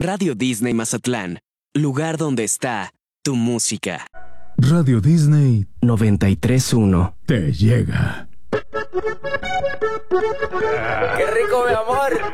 Radio Disney Mazatlán, lugar donde está tu música. Radio Disney 93.1 te llega. ¡Qué rico, mi amor!